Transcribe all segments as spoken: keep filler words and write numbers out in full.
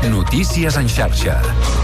Notícies en xarxa.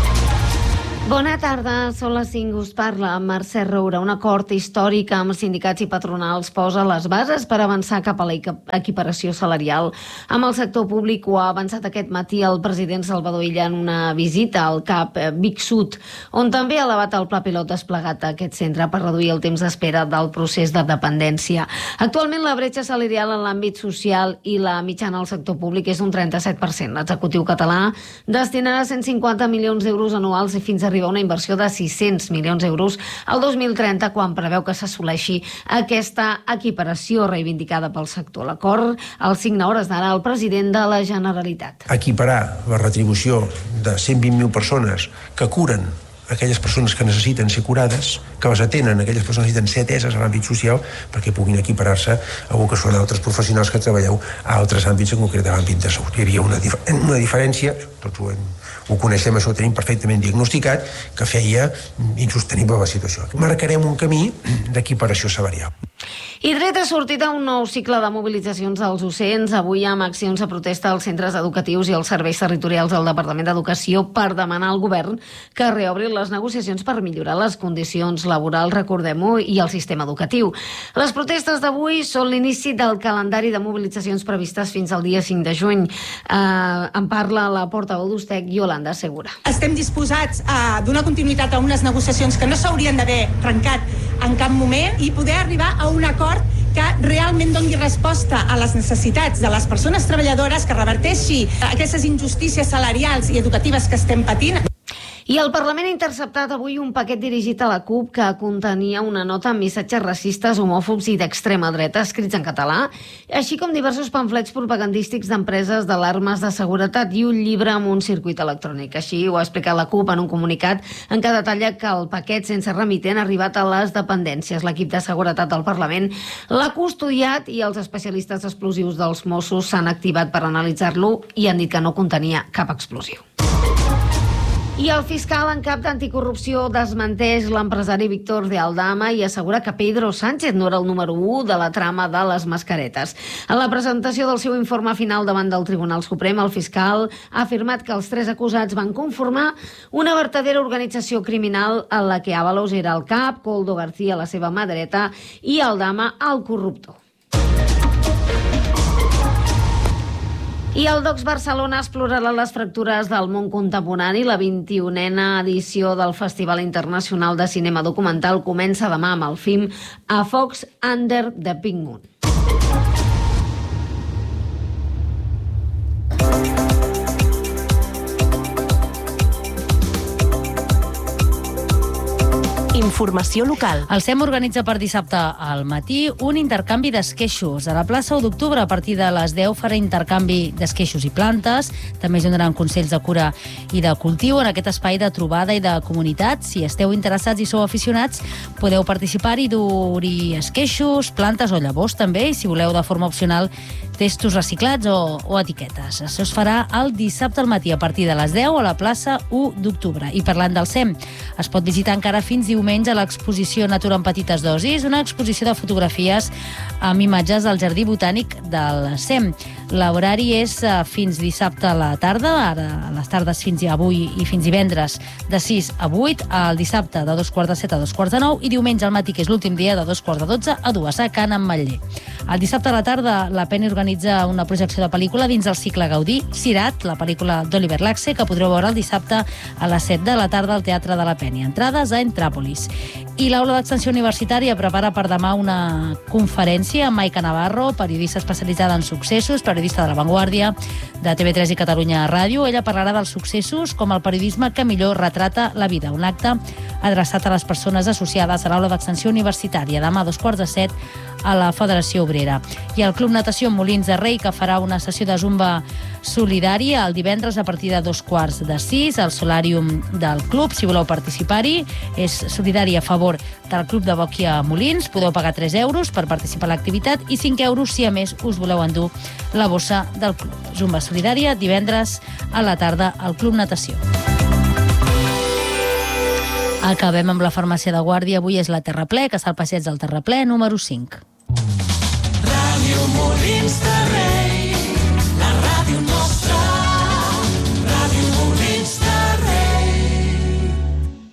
Bona tarda, són les cinc, us parla Mercè Roura. Un acord històric amb sindicats i patronals posa les bases per avançar cap a la equiparació salarial. Amb el sector públic ho ha avançat aquest matí el president Salvador Illa en una visita al C A P Vic Sud, on també ha elevat el pla pilot desplegat a aquest centre per reduir el temps d'espera del procés de dependència. Actualment la bretxa salarial en l'àmbit social i la mitjana al sector públic és un trenta-set per cent. L'executiu català destinarà cent cinquanta milions d'euros anuals i fins a arribar a una inversió de sis-cents milions d'euros al dos mil trenta, quan preveu que s'assoleixi aquesta equiparació reivindicada pel sector. L'acord el signa a hores d'ara el president de la Generalitat. Equiparar la retribució de cent vint mil persones que curen aquelles persones que necessiten ser curades, que les atenen, aquelles persones que necessiten ser ateses a l'àmbit social, perquè puguin equiparar-se a un que són altres professionals que treballeu a altres àmbits, en concret a l'àmbit de salut. Hi havia una, dif una diferència, tots ho, hem, ho coneixem, això ho tenim perfectament diagnosticat, que feia insostenible la situació. Marcarem un camí d'equiparació salarial. I dret ha sortit a un nou cicle de mobilitzacions dels docents, avui amb accions de protesta als centres educatius i als serveis territorials del Departament d'Educació per demanar al govern que reobri les negociacions per millorar les condicions laborals, recordem-ho, i el sistema educatiu. Les protestes d'avui són l'inici del calendari de mobilitzacions previstes fins al dia cinc de juny. Eh, en parla la portaveu d'Ustec, Yolanda Segura. Estem disposats a donar continuïtat a unes negociacions que no s'haurien d'haver trencat en cap moment i poder arribar a un acord que realment doni resposta a les necessitats de les persones treballadores, que reverteixi aquestes injustícies salarials i educatives que estem patint. I el Parlament ha interceptat avui un paquet dirigit a la CUP que contenia una nota amb missatges racistes, homòfobs i d'extrema dreta escrits en català, així com diversos pamflets propagandístics d'empreses d'alarmes de seguretat i un llibre amb un circuit electrònic. Així ho ha explicat la CUP en un comunicat en què detalla que el paquet sense remitent ha arribat a les dependències. L'equip de seguretat del Parlament l'ha custodiat i els especialistes explosius dels Mossos s'han activat per analitzar-lo i han dit que no contenia cap explosiu. I el fiscal en cap d'anticorrupció desmenteix l'empresari Víctor de Aldama i assegura que Pedro Sánchez no era el número u de la trama de les mascaretes. En la presentació del seu informe final davant del Tribunal Suprem, el fiscal ha afirmat que els tres acusats van conformar una vertadera organització criminal en la que Ábalos era el cap, Koldo García la seva mà dreta i Aldama el corruptor. I el Docs Barcelona explorarà les fractures del món contemporani. La vint-i-unena edició del Festival Internacional de Cinema Documental comença demà amb el film A Fox Under the Pink Moon. Informació local. El SEM organitza per dissabte al matí un intercanvi d'esqueixos. A la plaça u d'octubre, a partir de les deu, farà intercanvi d'esqueixos i plantes. També es donaran consells de cura i de cultiu en aquest espai de trobada i de comunitat. Si esteu interessats i sou aficionats, podeu participar i dur-hi esqueixos, plantes o llavors també, i si voleu de forma opcional testos reciclats o, o etiquetes. Això es farà el dissabte al matí a partir de les deu a la plaça u d'octubre. I parlant del SEM, es pot visitar encara fins diumenge a l'exposició Natura en petites dosis, una exposició de fotografies amb imatges del Jardí Botànic del SEM. L'horari és fins dissabte a la tarda, ara a les tardes fins avui i fins divendres de sis a vuit, el dissabte de dos quarts de set a dos quarts de nou i diumenge al matí, que és l'últim dia, de dos quarts de dotze a dues a Can Ametller. El dissabte a la tarda la Penny organitza una projecció de pel·lícula dins el cicle Gaudí, Cirat, la pel·lícula d'Oliver Laxe, que podreu veure el dissabte a les set de la tarda al Teatre de la Penny. Entrades a Entràpolis. I l'Aula d'Extensió Universitària prepara per demà una conferència amb Maica Navarro, periodista especialitzada en successos, periodista de La Vanguardia, de T V tres i Catalunya Ràdio. Ella parlarà dels successos com el periodisme que millor retrata la vida. Un acte adreçat a les persones associades a l'Aula d'Extensió Universitària. Demà a dos quarts de set a la Federació Obrera. I el Club Natació Molins de Rei, que farà una sessió de zumba solidària el divendres a partir de dos quarts de sis al solàrium del club. Si voleu participar-hi, és solidari a favor del Club de Bòquia Molins. Podeu pagar tres euros per participar a l'activitat i cinc euros si a més us voleu endur la bossa del club. Zumba solidària divendres a la tarda al Club Natació. Acabem amb la farmàcia de Guàrdia. Avui és la Terraplè, que està al passeig del Terraplè, número cinc. Ràdio Molins de Rei, la ràdio nostra, ràdio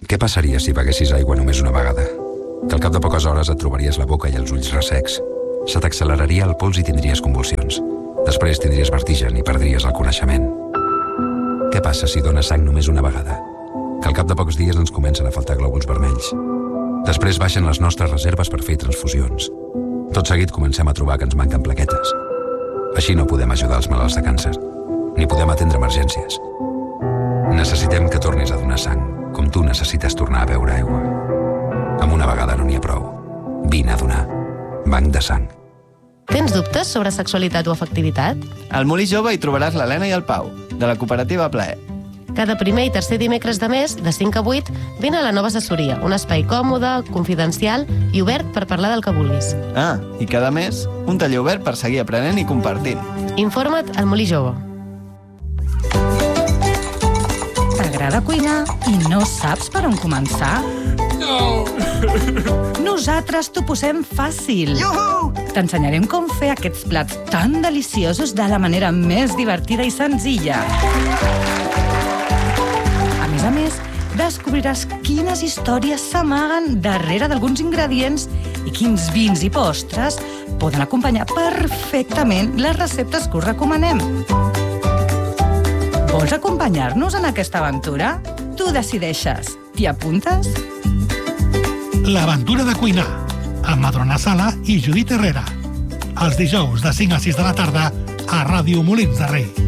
Què passaria si beguessis aigua només una vegada? Que al cap de poques hores et trobaries la boca i els ulls ressecs. Se t'acceleraria el pols i tindries convulsions. Després tindries vertigen i perdries el coneixement. Què passa si dones sang només una vegada? Que al cap de pocs dies ens comencen a faltar glòbuls vermells. Després baixen les nostres reserves per fer transfusions. Tot seguit comencem a trobar que ens manquen plaquetes. Així no podem ajudar els malalts de càncer, ni podem atendre emergències. Necessitem que tornis a donar sang, com tu necessites tornar a beure aigua. Amb una vegada no n'hi ha prou. Vine a donar. Banc de sang. Tens dubtes sobre sexualitat o afectivitat? Al Molí Jove hi trobaràs l'Helena i el Pau, de la cooperativa Plaer. Cada primer i tercer dimecres de mes, de cinc a vuit, vine a la nova assessoria, un espai còmode, confidencial i obert per parlar del que vulguis. Ah, i cada mes, un taller obert per seguir aprenent i compartint. Informa't al Molí Jove. T'agrada cuinar i no saps per on començar? No! Nosaltres t'ho posem fàcil. Iuhu! T'ensenyarem com fer aquests plats tan deliciosos de la manera més divertida i senzilla. A més a més, descobriràs quines històries s'amaguen darrere d'alguns ingredients i quins vins i postres poden acompanyar perfectament les receptes que us recomanem. Vols acompanyar-nos en aquesta aventura? Tu decideixes. T'hi apuntes? L'aventura de cuinar, amb Madrona Sala i Judit Herrera. Els dijous de cinc a sis de la tarda a Ràdio Molins de Rei.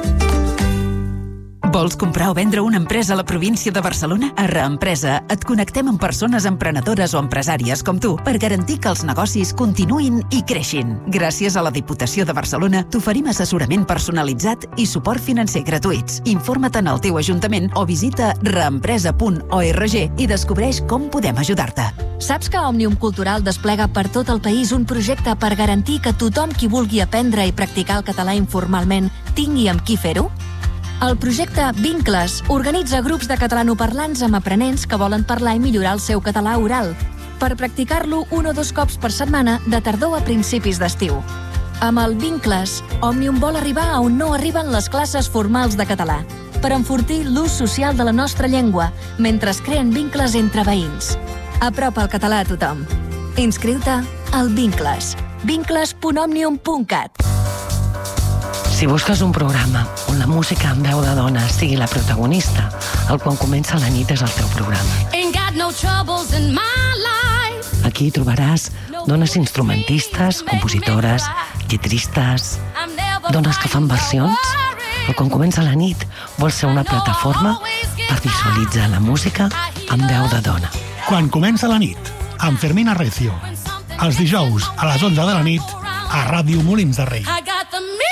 Vols comprar o vendre una empresa a la província de Barcelona? A Reempresa et connectem amb persones emprenedores o empresàries com tu per garantir que els negocis continuïn i creixin. Gràcies a la Diputació de Barcelona t'oferim assessorament personalitzat i suport financer gratuïts. Informa't en el teu ajuntament o visita reempresa punt org i descobreix com podem ajudar-te. Saps que Òmnium Cultural desplega per tot el país un projecte per garantir que tothom qui vulgui aprendre i practicar el català informalment tingui amb qui fer-ho? El projecte Vincles organitza grups de catalanoparlants amb aprenents que volen parlar i millorar el seu català oral per practicar-lo un o dos cops per setmana de tardor a principis d'estiu. Amb el Vincles, Òmnium vol arribar a on no arriben les classes formals de català per enfortir l'ús social de la nostra llengua mentre es creen vincles entre veïns. Apropa el català a tothom. Inscriu-te al Vincles. vincles punt òmnium punt cat. Si busques un programa on la música amb veu de dona sigui la protagonista, el Quan comença la nit és el teu programa. Aquí trobaràs dones instrumentistes, compositores, lletristes, dones que fan versions. El Quan comença la nit vol ser una plataforma per visualitzar la música amb veu de dona. Quan comença la nit, amb Fermina Recio. Els dijous a les onze de la nit a Ràdio Molins de Rei.